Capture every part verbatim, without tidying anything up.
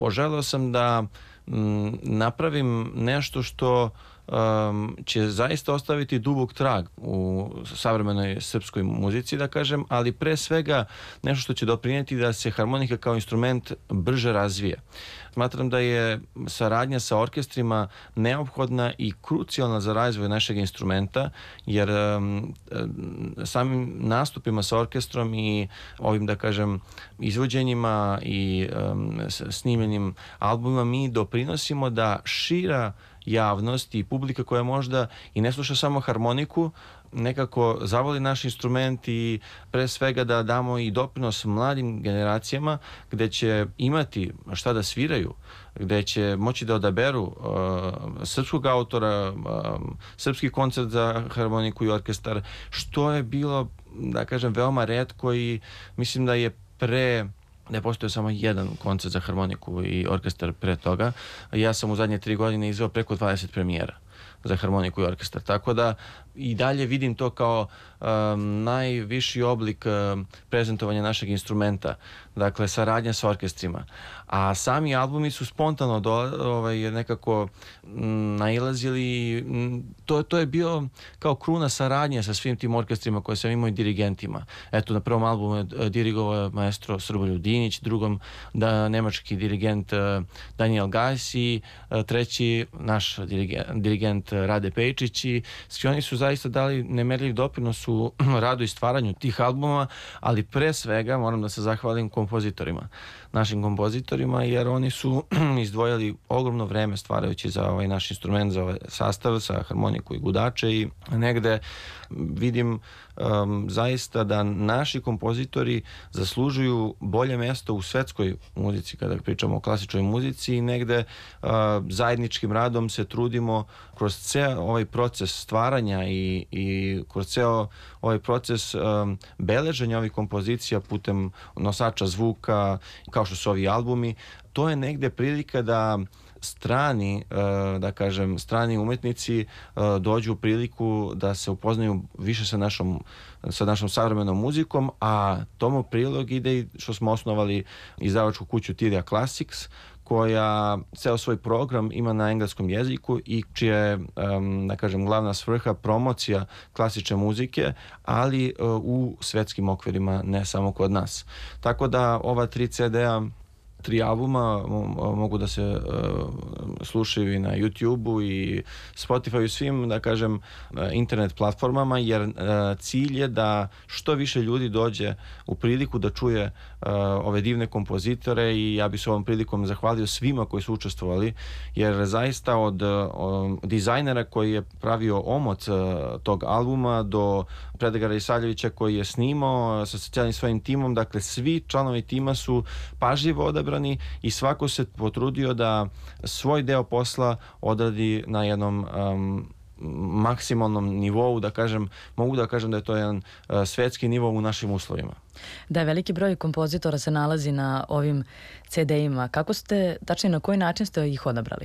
Poželeo sam da m, napravim nešto što um, će zaista ostaviti dubok trag u savremenoj srpskoj muzici, da kažem, ali pre svega nešto što će doprinijeti da se harmonika kao instrument brže razvije. Smatram da je saradnja sa orkestrima neophodna i krucijalna za razvoj našeg instrumenta, jer um, samim nastupima sa orkestrom i ovim, da kažem, izvođenjima i um, snimljenim albumima mi doprinosimo da šira javnost i publika koja možda i ne sluša samo harmoniku, nekako zavoli naš instrument i pre svega da damo i doprinos mladim generacijama gde će imati šta da sviraju, gde će moći da odaberu uh, srpskog autora, uh, srpski koncert za harmoniku i orkestar, što je bilo, da kažem, veoma retko i mislim da je pre da je postojao samo jedan koncert za harmoniku i orkestar pre toga. Ja sam u zadnje tri godine izveo preko dvadeset premijera za harmoniku i orkestar. Tako da i dalje vidim to kao um, najviši oblik um, prezentovanja našeg instrumenta, dakle saradnja sa orkestrima. A sami albumi su spontano do, ovaj, nekako m, nailazili. M, to, to je bio kao kruna saradnje sa svim tim orkestrima koje sam imao i dirigentima. Eto, na prvom albumu je dirigovao maestro Srboljub Dinić, drugom da, nemački dirigent uh, Daniel Gajs i uh, treći naš dirigent, dirigent Rade Pejčić i svi oni su zaista dali nemerljiv doprinos u radu i stvaranju tih albuma, ali pre svega moram da se zahvalim kompozitorima, našim kompozitorima, jer oni su izdvojili ogromno vreme stvarajući za ovaj naš instrument, za ovaj sastav, sa harmoniku i gudače i negde vidim um, zaista da naši kompozitori zaslužuju bolje mesto u svetskoj muzici kada pričamo o klasičnoj muzici i negde uh, zajedničkim radom se trudimo kroz ceo ovaj proces stvaranja i, i kroz ceo ovaj proces um, beleženja ovih kompozicija putem nosača zvuka, kao što su ovi albumi, to je negde prilika da strani, da kažem, strani umetnici dođu u priliku da se upoznaju više sa našom, sa našom savremenom muzikom, a tomu prilog ide i što smo osnovali izdavačku kuću Tilia Classics, koja ceo svoj program ima na engleskom jeziku i čija je, da kažem, glavna svrha promocija klasične muzike, ali u svetskim okvirima, ne samo kod nas. Tako da ova tri ce de a, tri albuma mogu da se uh, slušaju i na YouTubeu i Spotify i svim, da kažem, internet platformama, jer uh, cilj je da što više ljudi dođe u priliku da čuje uh, ove divne kompozitore i ja bih se ovom prilikom zahvalio svima koji su učestvovali, jer zaista od uh, dizajnera koji je pravio omot uh, tog albuma do Predraga Isaljevića koji je snimao sa cijelim svojim timom, dakle svi članovi tima su pažljivo odabrani i svako se potrudio da svoj deo posla odradi na jednom um, maksimalnom nivou, da kažem, mogu da kažem da je to jedan uh, svetski nivo u našim uslovima. Da, veliki broj kompozitora se nalazi na ovim ce de ima. Kako ste, tačnije na koji način ste ih odabrali?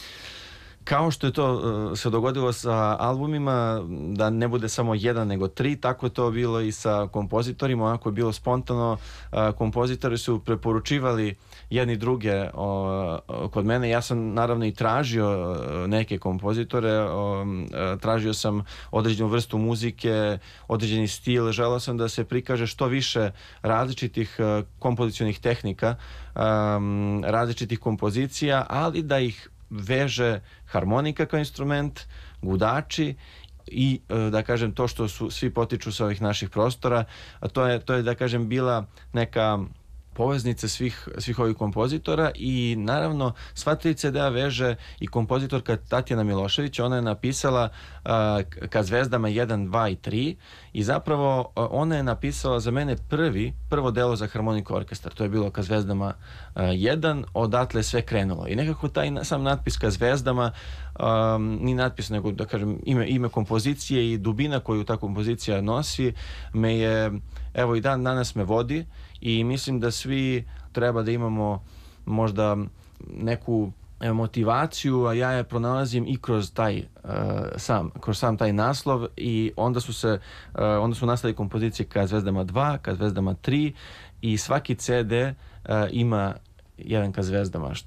Kao što je to uh, se dogodilo sa albumima, da ne bude samo jedan nego tri, tako je to bilo i sa kompozitorima, onako je bilo spontano. Uh, kompozitori su preporučivali jedni druge uh, kod mene. Ja sam naravno i tražio uh, neke kompozitore, uh, uh, tražio sam određenu vrstu muzike, određeni stil, želeo sam da se prikaže što više različitih uh, kompozicionih tehnika, um, različitih kompozicija, ali da ih veže harmonika kao instrument, gudači i, da kažem, to što su svi potiču sa ovih naših prostora, a to je, to je da kažem, bila neka poveznice svih, svih ovih kompozitora i naravno sva tri ce de a veže i kompozitorka Tatjana Milošević. Ona je napisala uh, Ka zvezdama jedan, dva i tri i zapravo uh, ona je napisala za mene prvi, prvo delo za harmoniku orkestar. To je bilo Ka zvezdama uh, jedan, odatle sve krenulo. I nekako taj sam natpis Ka zvezdama, um, ni natpis nego da kažem ime, ime kompozicije i dubina koju ta kompozicija nosi me je, evo i dan danas me vodi i mislim da svi treba da imamo možda neku motivaciju, a ja je pronalazim i kroz taj uh, sam, kroz sam taj naslov i onda su se uh, onda su nastale kompozicije Ka zvezdama dva, Ka zvezdama tri i svaki ce de uh, ima jedan ka zvezdama, što